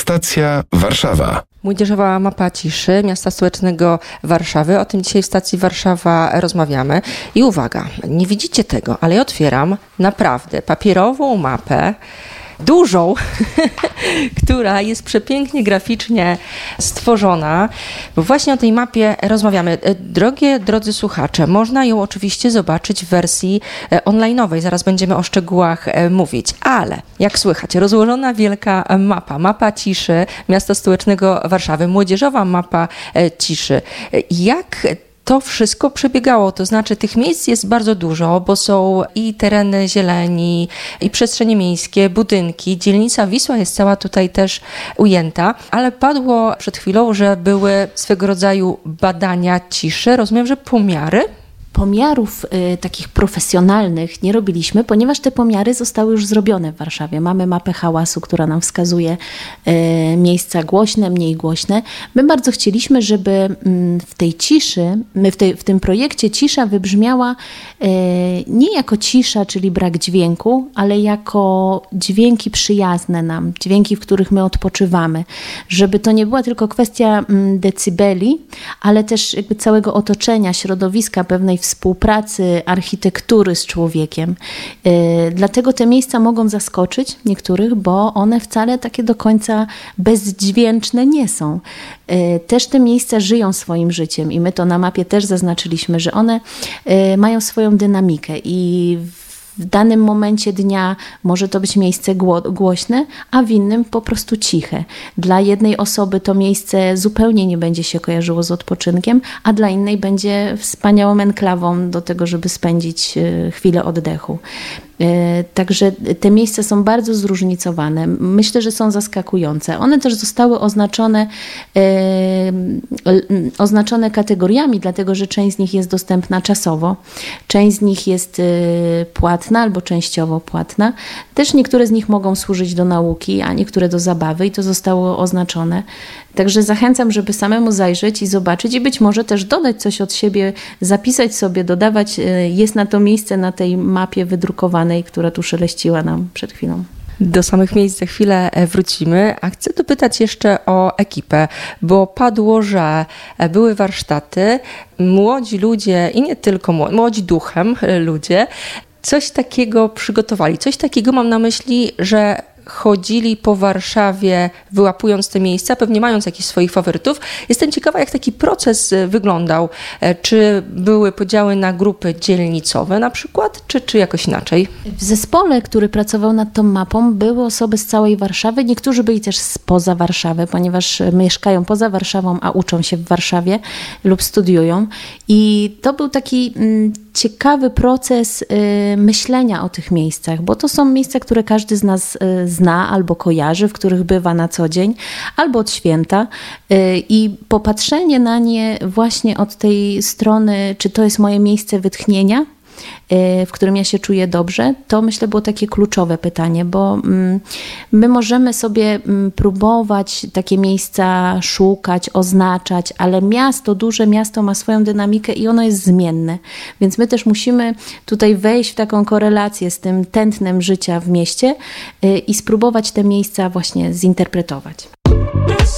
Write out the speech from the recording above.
Stacja Warszawa. Młodzieżowa mapa ciszy miasta stołecznego Warszawy. O tym dzisiaj w stacji Warszawa rozmawiamy. I uwaga, nie widzicie tego, ale ja otwieram naprawdę papierową mapę, dużą, która jest przepięknie graficznie stworzona, bo właśnie o tej mapie rozmawiamy. Drodzy słuchacze, można ją oczywiście zobaczyć w wersji online'owej, zaraz będziemy o szczegółach mówić, ale jak słychać, rozłożona wielka mapa ciszy miasta stołecznego Warszawy, młodzieżowa mapa ciszy. Jak to wszystko przebiegało, to znaczy tych miejsc jest bardzo dużo, bo są i tereny zieleni, i przestrzenie miejskie, budynki, dzielnica Wisła jest cała tutaj też ujęta, ale padło przed chwilą, że były swego rodzaju badania ciszy, rozumiem, że pomiary? Pomiarów takich profesjonalnych nie robiliśmy, ponieważ te pomiary zostały już zrobione w Warszawie. Mamy mapę hałasu, która nam wskazuje miejsca głośne, mniej głośne. My bardzo chcieliśmy, żeby w tej ciszy, w tym projekcie cisza wybrzmiała nie jako cisza, czyli brak dźwięku, ale jako dźwięki przyjazne nam, dźwięki, w których my odpoczywamy. Żeby to nie była tylko kwestia decybeli, ale też jakby całego otoczenia, środowiska, pewnej współpracy, architektury z człowiekiem. Dlatego te miejsca mogą zaskoczyć niektórych, bo one wcale takie do końca bezdźwięczne nie są. Też te miejsca żyją swoim życiem i my to na mapie też zaznaczyliśmy, że one mają swoją dynamikę i w danym momencie dnia może to być miejsce głośne, a w innym po prostu ciche. Dla jednej osoby to miejsce zupełnie nie będzie się kojarzyło z odpoczynkiem, a dla innej będzie wspaniałą enklawą do tego, żeby spędzić chwilę oddechu. Także te miejsca są bardzo zróżnicowane. Myślę, że są zaskakujące. One też zostały oznaczone kategoriami, dlatego że część z nich jest dostępna czasowo, część z nich jest płatna albo częściowo płatna. Też niektóre z nich mogą służyć do nauki, a niektóre do zabawy i to zostało oznaczone. Także zachęcam, żeby samemu zajrzeć i zobaczyć i być może też dodać coś od siebie, zapisać sobie, dodawać. Jest na to miejsce na tej mapie wydrukowanej, która tu szeleściła nam przed chwilą. Do samych miejsc za chwilę wrócimy, a chcę dopytać jeszcze o ekipę, bo padło, że były warsztaty, młodzi ludzie i nie tylko młodzi duchem ludzie, coś takiego przygotowali. Coś takiego mam na myśli, że chodzili po Warszawie, wyłapując te miejsca, pewnie mając jakichś swoich faworytów. Jestem ciekawa, jak taki proces wyglądał. Czy były podziały na grupy dzielnicowe na przykład, czy jakoś inaczej? W zespole, który pracował nad tą mapą, były osoby z całej Warszawy. Niektórzy byli też spoza Warszawy, ponieważ mieszkają poza Warszawą, a uczą się w Warszawie lub studiują. I to był taki ciekawy proces myślenia o tych miejscach, bo to są miejsca, które każdy z nas zna albo kojarzy, w których bywa na co dzień, albo od święta i popatrzenie na nie właśnie od tej strony, czy to jest moje miejsce wytchnienia, w którym ja się czuję dobrze, to myślę było takie kluczowe pytanie, bo my możemy sobie próbować takie miejsca szukać, oznaczać, ale duże miasto ma swoją dynamikę i ono jest zmienne, więc my też musimy tutaj wejść w taką korelację z tym tętnem życia w mieście i spróbować te miejsca właśnie zinterpretować.